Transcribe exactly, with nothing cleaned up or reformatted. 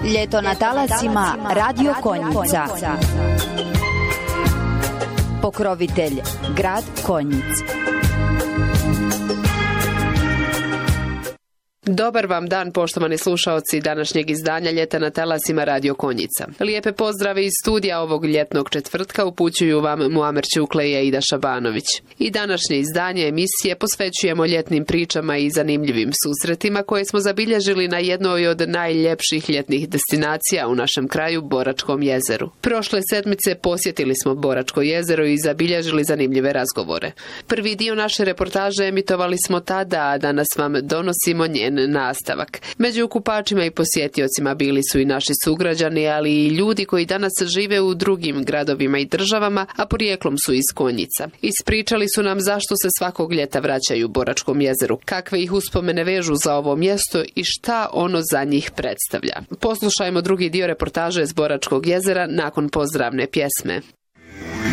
Ljeto na talasima Radio Konjica. Pokrovitelj grad Konjic. Dobar vam dan, poštovani slušaoci današnjeg izdanja Ljeta na talasima Radio Konjica. Lijepe pozdrave iz studija ovog ljetnog četvrtka upućuju vam Muamer Ćukle i Ida Šabanović. I današnje izdanje emisije posvećujemo ljetnim pričama i zanimljivim susretima koje smo zabilježili na jednoj od najljepših ljetnih destinacija u našem kraju, Boračkom jezeru. Prošle sedmice posjetili smo Boračko jezero i zabilježili zanimljive razgovore. Prvi dio naše reportaže emitovali smo tada, a danas vam donosimo njen nastavak. Među kupačima i posjetiocima bili su i naši sugrađani, ali i ljudi koji danas žive u drugim gradovima i državama, a porijeklom su iz Konjica. Ispričali su nam zašto se svakog ljeta vraćaju Boračkom jezeru, kakve ih uspomene vežu za ovo mjesto i šta ono za njih predstavlja. Poslušajmo drugi dio reportaže iz Boračkog jezera nakon pozdravne pjesme.